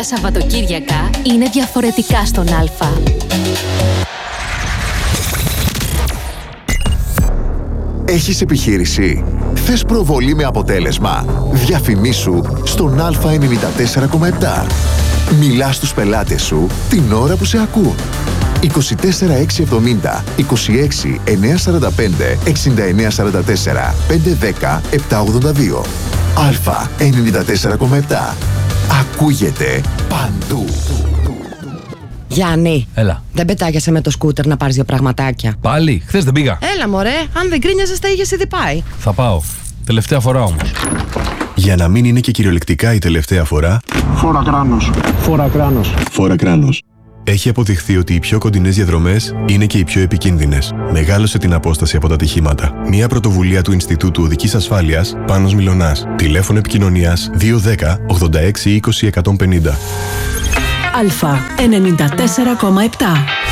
Τα Σαββατοκύριακα είναι διαφορετικά στον Α. Έχεις επιχείρηση? Θες προβολή με αποτέλεσμα? Διαφημίσου στον Α94,7. Μιλάς στους πελάτες σου την ώρα που σε ακούν. 24670 26 945 6944 510 782. Α94,7. Ακούγεται παντού. Γιάννη, Έλα. δεν πετάγεσαι με το σκούτερ να πάρεις δύο πραγματάκια? Πάλι, χθες δεν πήγα. Έλα μωρέ, αν δεν κρίνιαζες τα είχες ήδη πάει. Θα πάω. Τελευταία φορά όμως. Για να μην είναι και κυριολεκτικά η τελευταία φορά, Φόρα κράνος. Φόρα κράνος. φόρα κράνος. Έχει αποδειχθεί ότι οι πιο κοντινές διαδρομές είναι και οι πιο επικίνδυνες. Μεγάλωσε την απόσταση από τα ατυχήματα. Μια πρωτοβουλία του Ινστιτούτου Οδικής Ασφάλειας, Πάνος Μιλωνάς. Τηλέφωνο επικοινωνίας 210 86 20 150. Α94,7.